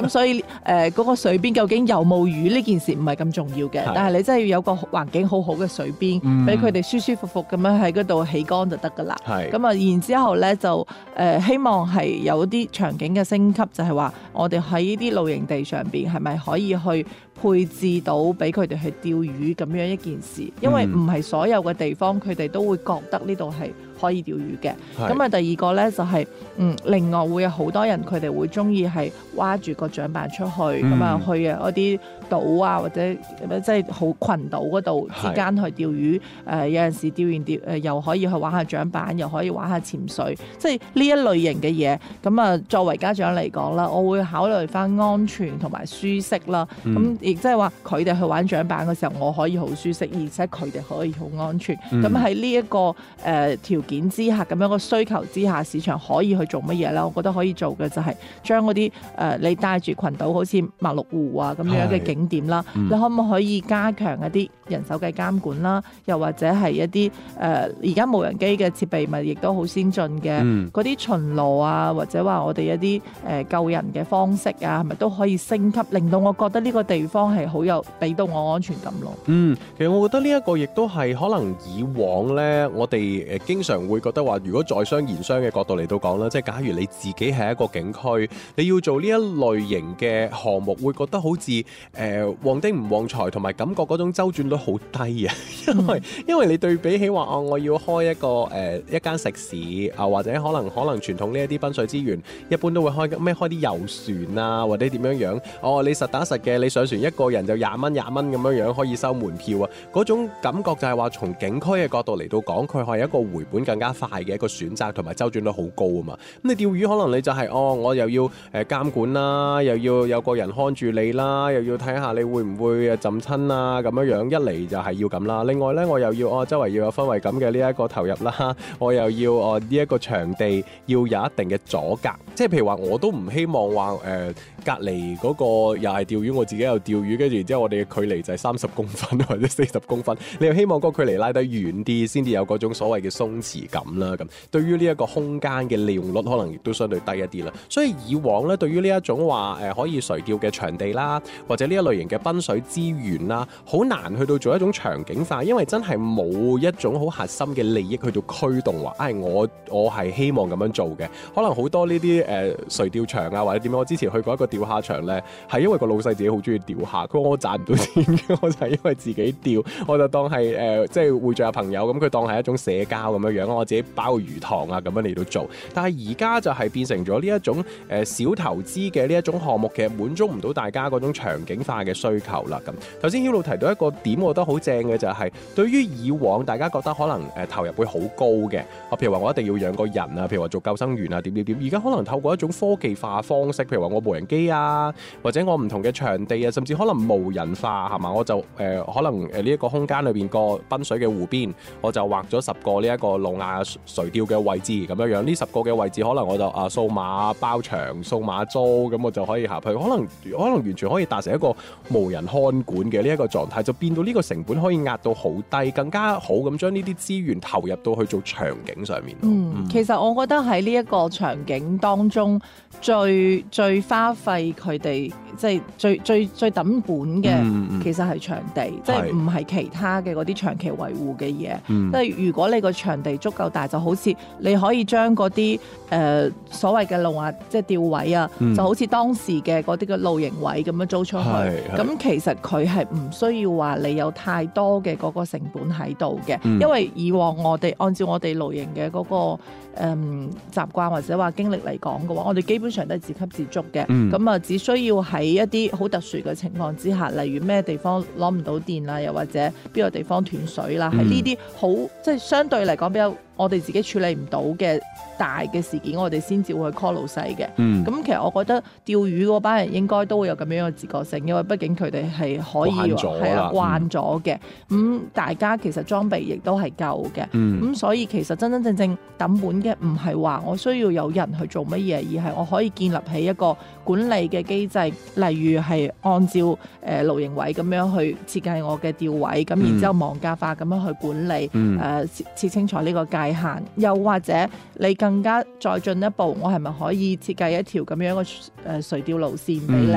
所以嗰個水邊究竟有冇魚呢件事唔係咁重要嘅，但係你真係要有個環境好好嘅水邊，俾佢哋舒舒服服咁樣喺嗰度起竿就得㗎啦。咁啊，然之後咧就希望係有啲場景嘅升級，就係話我哋喺呢啲露營地上邊係咪可以去配置到俾佢哋去釣魚咁樣一件事，因為唔係所有嘅地方佢哋都會覺得呢度係可以釣魚嘅。咁啊，第二個咧就係另外會有好多人佢哋會中意係挖住個槳板出去，咁啊去嗰啲島啊或者即係好群島嗰度之間去釣魚。有陣時釣完又可以去玩下槳板，又可以玩下潛水，即係呢一類型嘅嘢。咁啊，作為家長嚟講啦，我會考慮翻安全同埋舒適啦。咁亦即係話佢哋去玩槳板嘅時候，我可以好舒適，而且佢哋可以好安全。咁喺呢一個條件之下，咁樣個需求之下，市場可以去做乜嘢咧？我覺得可以做嘅就係將嗰啲你帶住群島好似麥綠湖啊咁樣嘅景點啦，你可唔可以加強一啲人手嘅監管啦？又或者係一啲而家無人機嘅設備咪亦都好先進嘅嗰啲巡邏啊，或者話我哋一啲救人嘅方式啊，係咪都可以升級，令到我覺得呢個地方係好有俾到我安全感咯。 其實我覺得呢一個亦都係可能以往咧，我哋經常會覺得話，如果在商言商嘅角度嚟到講啦，即係假如你自己係一個景區，你要做呢一類型嘅項目，會覺得好似旺丁唔旺財，同埋感覺嗰種周轉率好低啊。因為你對比起話我要開一間食肆啊，或者可能傳統呢一啲濱水資源，一般都會開啲遊船啊，或者點樣樣。你實打實嘅，你上船一個人就20蚊咁樣樣可以收門票啊。嗰種感覺就係話，從景區嘅角度嚟到講，佢係一個回本更加快嘅一個選擇，同埋周轉率好高啊嘛。咁你釣魚可能你就係我又要監管啦，又要有個人看住你啦，又要睇下你會唔會浸親啊咁樣樣。一嚟就係要咁啦。另外咧，我又要周圍要有氛圍感嘅呢一個投入啦，我又要呢一個場地要有一定嘅阻隔。即係譬如話，我都唔希望話隔離嗰個又係釣魚，我自己又釣魚，跟住然之後我哋嘅距離就係30公分或者40公分，你又希望嗰個距離拉得遠啲，先至有嗰種所謂嘅鬆弛感啦。咁對於呢一個空間嘅利用率，可能亦都相對低一啲啦。所以以往咧，對於呢一種話可以垂釣嘅場地啦，或者呢一類型嘅濱水資源啦，好難去到做一種場景化，因為真係冇一種好核心嘅利益去到驅動話，我係希望咁樣做嘅。可能好多呢啲垂釣場啊，或者點樣，我之前去過一個釣蝦場咧，係因為個老細自己好中意釣蝦，佢話我賺唔到錢嘅，我就係因為自己釣，我就當係即係會聚下朋友咁，佢當係一種社交咁樣樣，我自己包個魚塘啊咁樣嚟到做。但係而家就係變成咗呢一種小投資嘅呢一種項目，其實滿足唔到大家嗰種場景化嘅需求啦。咁頭先曉露提到一個點，我覺得好正嘅就係，對於以往大家覺得可能投入會好高嘅，譬如話我一定要養個人啊，譬如話做救生員啊點，而家可能透過一種科技化方式，譬如話我無人機啊，或者我唔同嘅場地啊，甚至可能無人化係嘛，我就可能呢一個空間裏邊個濱水嘅湖邊，我就畫咗10個呢一個路亞垂釣嘅位置咁樣樣，呢10個嘅位置可能我就數碼包場、數碼租，咁我就可以下去，可能完全可以達成一個無人看管嘅呢一個狀態，就變到呢個成本可以壓到好低，更加好咁將呢啲資源投入到去做場景上面。 其實我覺得喺呢一個場景當中，最花費佢哋即係最抌本嘅，其實係場地，即係唔係其他嘅嗰啲長期維護嘅嘢。即係如果你個場地足夠大，就好似你可以將嗰啲所謂嘅路亞即係釣位啊，就好似當時嘅嗰啲嘅露營位咁樣租出去。咁其實佢係唔需要話你有太多嘅嗰個成本喺度嘅，因為以往我哋按照我哋露營嘅嗰個習慣或者話經歷嚟講嘅話，我哋基本上都係自給自足嘅。咁只需要喺一啲好特殊嘅情況之下，例如咩地方攞唔到電啦，又或者邊個地方斷水啦，喺呢啲好即係相對嚟講比較我哋自己處理唔到嘅大嘅事件，我哋先至會去 call 老細嘅。咁其實我覺得釣魚嗰班人應該都會有咁樣嘅自覺性，因為畢竟佢哋係可以慣咗嘅。大家其實裝備亦都係夠嘅。咁所以其實真真正正抌本嘅唔係話我需要有人去做乜嘢，而係我可以建立起一個管理嘅機制，例如係按照露營位咁樣去設計我嘅釣位，咁然之後網格化咁樣去管理，設清楚呢個界限，又或者你更加再進一步，我係咪可以設計一條咁樣嘅垂釣路線俾